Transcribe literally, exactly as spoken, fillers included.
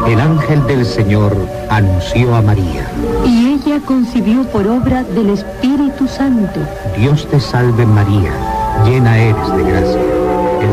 el ángel del Señor anunció a María. Y ella concibió por obra del Espíritu Santo. Dios te salve María, llena eres de gracia.